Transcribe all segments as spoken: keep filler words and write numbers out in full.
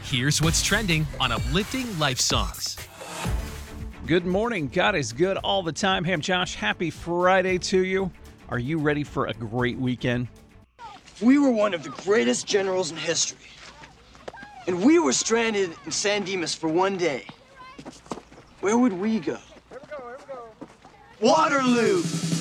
Here's what's trending on Uplifting Life Songs. Good morning. God is good all the time. Hey, I'm Josh. Happy Friday to you. Are you ready for a great weekend? We were one of the greatest generals in history. And we were stranded in San Dimas for one day. Where would we go? Here we go, here we go. Waterloo!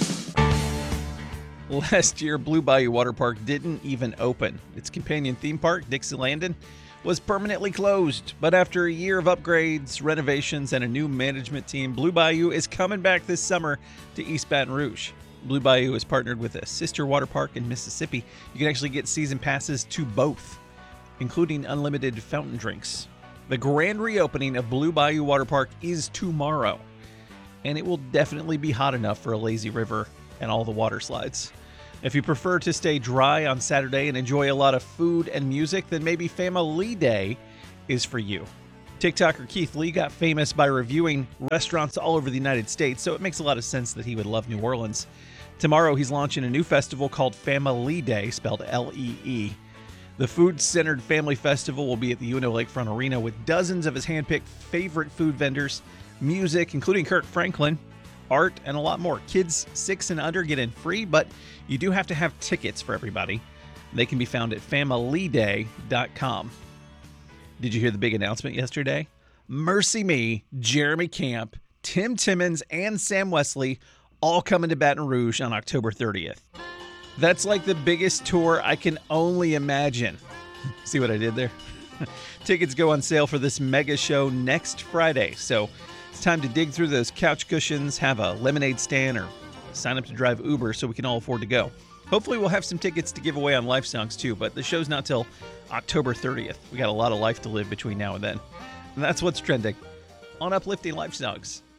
Last year, Blue Bayou Water Park didn't even open. Its companion theme park, Dixielandin, was permanently closed. But after a year of upgrades, renovations, and a new management team, Blue Bayou is coming back this summer to East Baton Rouge. Blue Bayou is partnered with a sister water park in Mississippi. You can actually get season passes to both, including unlimited fountain drinks. The grand reopening of Blue Bayou Water Park is tomorrow, and it will definitely be hot enough for a lazy river and all the water slides. If you prefer to stay dry on Saturday and enjoy a lot of food and music, then maybe Family Day is for you. TikToker Keith Lee got famous by reviewing restaurants all over the United States, so it makes a lot of sense that he would love New Orleans. Tomorrow, he's launching a new festival called Family Day, spelled L E E. The food-centered family festival will be at the U N O Lakefront Arena with dozens of his handpicked favorite food vendors, music, including Kirk Franklin, art, and a lot more. Kids six and under get in free, but you do have to have tickets for everybody. They can be found at family day dot com. Did you hear the big announcement yesterday? Mercy Me, Jeremy Camp, Tim Timmons, and Sam Wesley all coming to Baton Rouge on October thirtieth. That's like the biggest tour I can only imagine. See what I did there? Tickets go on sale for this mega show next Friday, so it's time to dig through those couch cushions, have a lemonade stand, or sign up to drive Uber so we can all afford to go. Hopefully we'll have some tickets to give away on Life Songs too, but the show's not till October thirtieth. We got a lot of life to live between now and then. And that's what's trending on Uplifting Life Songs.